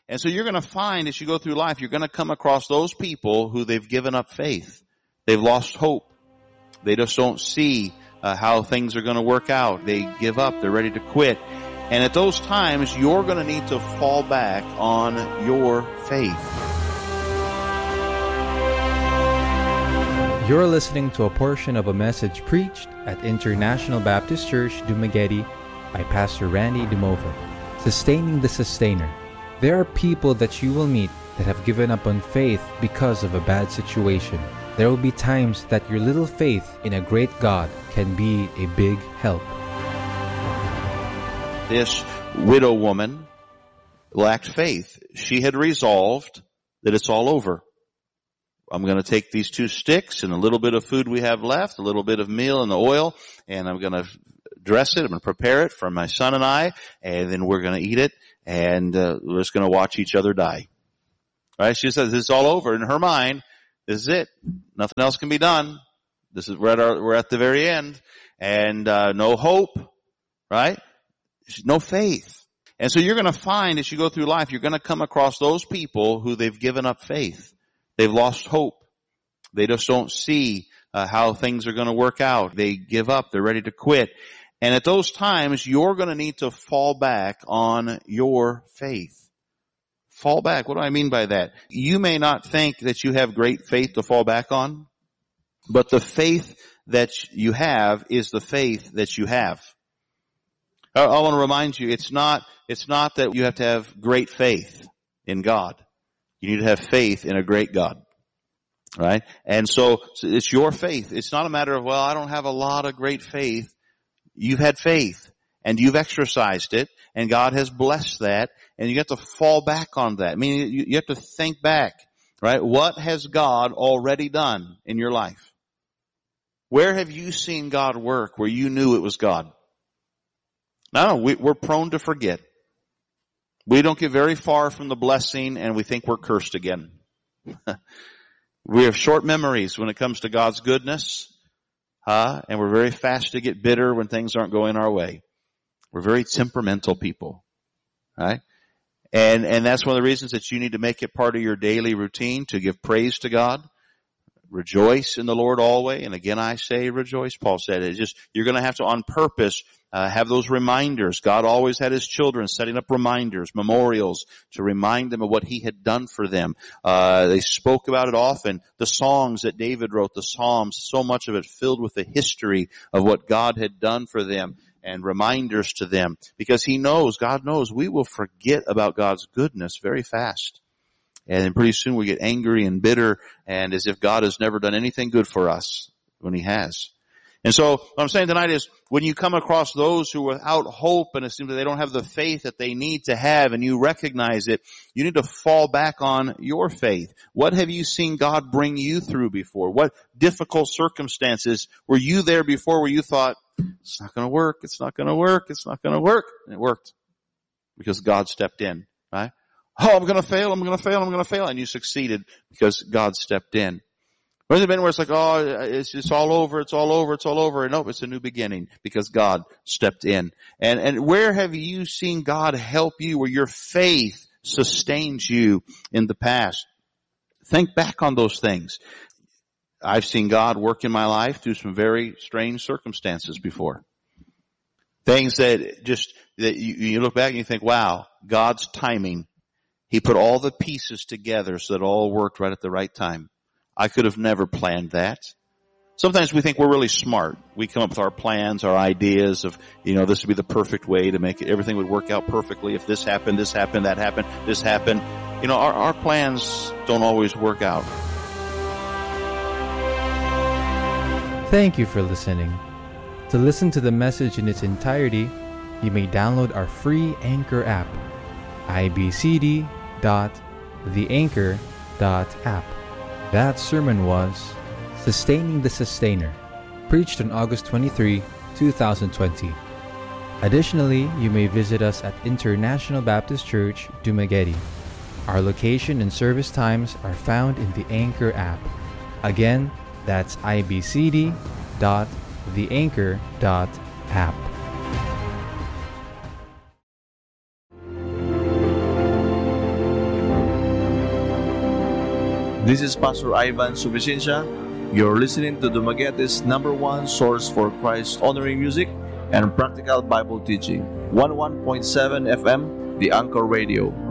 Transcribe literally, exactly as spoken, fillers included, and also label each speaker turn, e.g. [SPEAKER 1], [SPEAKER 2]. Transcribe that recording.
[SPEAKER 1] And so you're going to find as you go through life, you're going to come across those people who they've given up faith. They've lost hope. They just don't see uh, how things are going to work out. They give up. They're ready to quit. And at those times, you're going to need to fall back on your faith.
[SPEAKER 2] You're listening to a portion of a message preached at International Baptist Church, Dumaguete by Pastor Randy Dumova. Sustaining the Sustainer. There are people that you will meet that have given up on faith because of a bad situation. There will be times that your little faith in a great God can be a big help.
[SPEAKER 1] This widow woman lacked faith. She had resolved that it's all over. I'm going to take these two sticks and a little bit of food we have left, a little bit of meal and the oil, and I'm going to dress it. I'm going to prepare it for my son and I, and then we're going to eat it, and uh, we're just going to watch each other die. All right? She says this is all over. In her mind, this is it. Nothing else can be done. This is we're at our, we're at the very end, and uh, no hope, right? No faith. And so you're going to find as you go through life, you're going to come across those people who they've given up faith. They've lost hope. They just don't see uh, how things are going to work out. They give up. They're ready to quit. And at those times, you're going to need to fall back on your faith. Fall back. What do I mean by that? You may not think that you have great faith to fall back on, but the faith that you have is the faith that you have. I, I want to remind you, it's not, it's not that you have to have great faith in God. You need to have faith in a great God, right? And so, so it's your faith. It's not a matter of, well, I don't have a lot of great faith. You've had faith, and you've exercised it, and God has blessed that, and you have to fall back on that. I mean, you, you have to think back, right? What has God already done in your life? Where have you seen God work where you knew it was God? No, we, we're prone to forget. We don't get very far from the blessing and we think we're cursed again. We have short memories when it comes to God's goodness, huh? And we're very fast to get bitter when things aren't going our way. We're very temperamental people, right? And, and that's one of the reasons that you need to make it part of your daily routine to give praise to God. Rejoice in the Lord always. And again, I say rejoice. Paul said it. It's just, you're going to have to on purpose Uh, have those reminders. God always had His children setting up reminders, memorials, to remind them of what He had done for them. Uh, they spoke about it often. The songs that David wrote, the Psalms, so much of it filled with the history of what God had done for them and reminders to them. Because He knows, God knows, we will forget about God's goodness very fast. And then pretty soon we get angry and bitter and as if God has never done anything good for us when He has. And so what I'm saying tonight is when you come across those who are without hope and it seems that they don't have the faith that they need to have and you recognize it, you need to fall back on your faith. What have you seen God bring you through before? What difficult circumstances were you there before where you thought, it's not going to work, it's not going to work, it's not going to work? And it worked because God stepped in, right? Oh, I'm going to fail, I'm going to fail, I'm going to fail. And you succeeded because God stepped in. Where's it been where it's like, oh, it's, it's all over, it's all over, it's all over. And no, it's a new beginning because God stepped in. And, and where have you seen God help you where your faith sustains you in the past? Think back on those things. I've seen God work in my life through some very strange circumstances before. Things that just, that you, you look back and you think, wow, God's timing. He put all the pieces together so that it all worked right at the right time. I could have never planned that. Sometimes we think we're really smart. We come up with our plans, our ideas of, you know, this would be the perfect way to make it. Everything would work out perfectly. If this happened, this happened, that happened, this happened. You know, our, our plans don't always work out.
[SPEAKER 2] Thank you for listening. To listen to the message in its entirety, you may download our free Anchor app, i b c d dot the anchor dot app. That sermon was Sustaining the Sustainer, preached on August twenty-third, twenty twenty. Additionally, you may visit us at International Baptist Church, Dumaguete. Our location and service times are found in the Anchor app. Again, that's i b c d dot the anchor dot app.
[SPEAKER 3] This is Pastor Ivan Suficiencia. You're listening to Dumaguete's number one source for Christ-honoring music and practical Bible teaching. one oh one point seven F M, The Anchor Radio.